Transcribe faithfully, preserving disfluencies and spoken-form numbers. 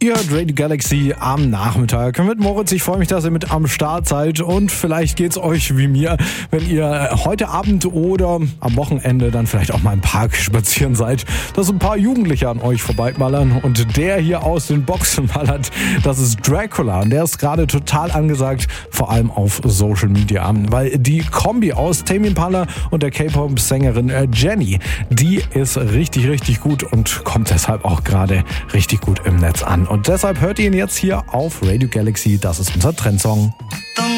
Ihr hört Radio Galaxy am Nachmittag mit Moritz. Ich freue mich, dass ihr mit am Start seid und vielleicht geht's euch wie mir, wenn ihr heute Abend oder am Wochenende dann vielleicht auch mal im Park spazieren seid, dass ein paar Jugendliche an euch vorbeiballern und der hier aus den Boxen ballert, das ist Dracula und der ist gerade total angesagt, vor allem auf Social Media, weil die Kombi aus Tame Impala und der K-Pop-Sängerin Jennie, die ist richtig, richtig gut und kommt deshalb auch gerade richtig gut im Netz an. Und deshalb hört ihr ihn jetzt hier auf Radio Galaxy. Das ist unser Trendsong.